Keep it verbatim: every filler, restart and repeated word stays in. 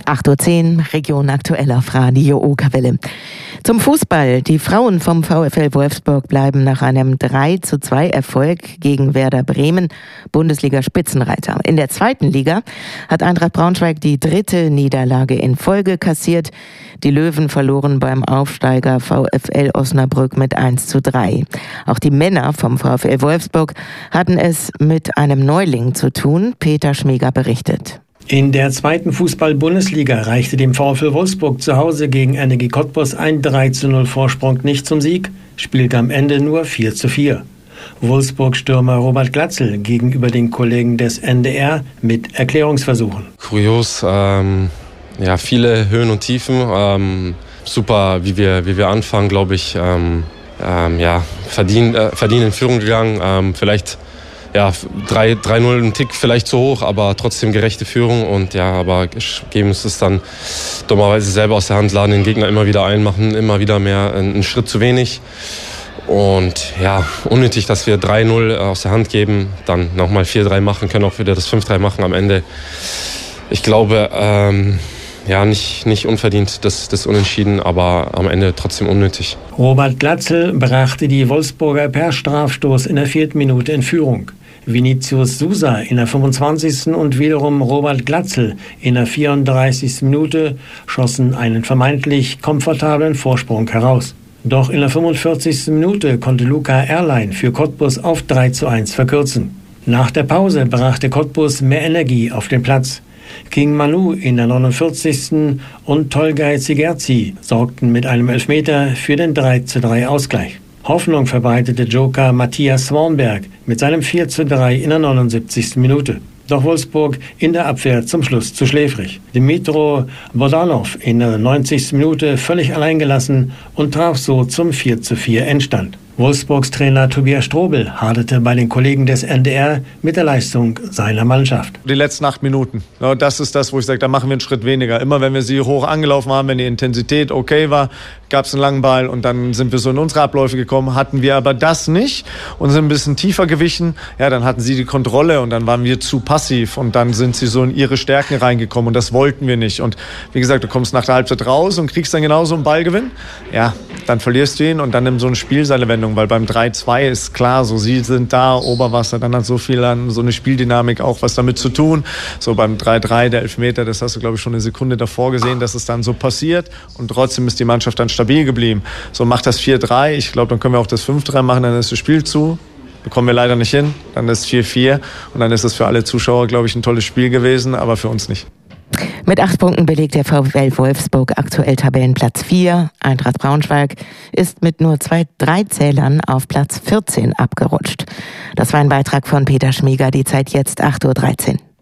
acht Uhr zehn, Region aktuell auf Radio Okerwelle. Zum Fußball. Die Frauen vom VfL Wolfsburg bleiben nach einem drei zu zwei Erfolg gegen Werder Bremen Bundesliga-Spitzenreiter. In der zweiten Liga hat Eintracht Braunschweig die dritte Niederlage in Folge kassiert. Die Löwen verloren beim Aufsteiger VfL Osnabrück mit eins zu drei. Auch die Männer vom VfL Wolfsburg hatten es mit einem Neuling zu tun. Peter Schmieger berichtet. In der zweiten Fußball-Bundesliga reichte dem VfL Wolfsburg zu Hause gegen Energie Cottbus ein drei zu null Vorsprung nicht zum Sieg, spielte am Ende nur vier zu vier. Wolfsburg-Stürmer Robert Glatzel gegenüber den Kollegen des N D R mit Erklärungsversuchen. Kurios, ähm, ja, viele Höhen und Tiefen. Ähm, super, wie wir, wie wir anfangen, glaube ich. Ähm, ähm, ja, verdient, äh, verdient in Führung gegangen. Ähm, vielleicht Ja, drei null ein Tick vielleicht zu hoch, aber trotzdem gerechte Führung. Und ja, aber geben uns es dann dummerweise selber aus der Hand, laden den Gegner immer wieder ein, machen immer wieder mehr einen Schritt zu wenig. Und ja, unnötig, dass wir drei null aus der Hand geben, dann nochmal vier drei machen, können auch wieder das fünf drei machen am Ende. Ich glaube, ähm, ja, nicht, nicht unverdient das, das Unentschieden, aber am Ende trotzdem unnötig. Robert Glatzel brachte die Wolfsburger per Strafstoß in der vierten Minute in Führung. Vinicius Sousa in der fünfundzwanzigsten und wiederum Robert Glatzel in der vierunddreißigsten Minute schossen einen vermeintlich komfortablen Vorsprung heraus. Doch in der fünfundvierzigsten Minute konnte Luca Erlein für Cottbus auf drei zu eins verkürzen. Nach der Pause brachte Cottbus mehr Energie auf den Platz. King Manu in der neunundvierzigsten und Tolgay Zigerzi sorgten mit einem Elfmeter für den drei zu drei Ausgleich. Hoffnung verbreitete Joker Matthias Swanberg mit seinem vier zu drei in der neunundsiebzigsten Minute. Doch Wolfsburg in der Abwehr zum Schluss zu schläfrig. Dmitro Bodanov in der neunzigsten Minute völlig allein gelassen und traf so zum vier zu vier Endstand. Wolfsburgs Trainer Tobias Strobel haderte bei den Kollegen des N D R mit der Leistung seiner Mannschaft. Die letzten acht Minuten, das ist das, wo ich sage, da machen wir einen Schritt weniger. Immer wenn wir sie hoch angelaufen haben, wenn die Intensität okay war, gab es einen langen Ball und dann sind wir so in unsere Abläufe gekommen. Hatten wir aber das nicht und sind ein bisschen tiefer gewichen, ja, dann hatten sie die Kontrolle und dann waren wir zu passiv und dann sind sie so in ihre Stärken reingekommen und das wollten wir nicht. Und wie gesagt, du kommst nach der Halbzeit raus und kriegst dann genauso einen Ballgewinn, ja, dann verlierst du ihn und dann nimmt so ein Spiel seine Wendung. Weil beim drei zwei ist klar, so sie sind da, Oberwasser, dann hat so viel an so eine Spieldynamik auch was damit zu tun. So beim drei drei, der Elfmeter, das hast du, glaube ich, schon eine Sekunde davor gesehen, dass es dann so passiert und trotzdem ist die Mannschaft dann stabil geblieben. So macht das vier drei, ich glaube, dann können wir auch das fünf drei machen, dann ist das Spiel zu. Bekommen wir leider nicht hin, dann ist vier vier und dann ist es für alle Zuschauer, glaube ich, ein tolles Spiel gewesen, aber für uns nicht. Mit acht Punkten belegt der VfL Wolfsburg aktuell Tabellenplatz vier. Eintracht Braunschweig ist mit nur zwei, drei Zählern auf Platz vierzehn abgerutscht. Das war ein Beitrag von Peter Schmieger, die Zeit jetzt acht Uhr dreizehn.